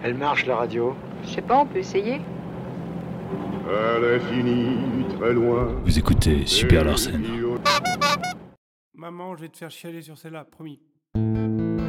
Elle marche la radio. Je sais pas, on peut essayer. À l'infini, très loin. Vous écoutez Super Larsen. Maman, je vais te faire chialer sur celle-là, promis.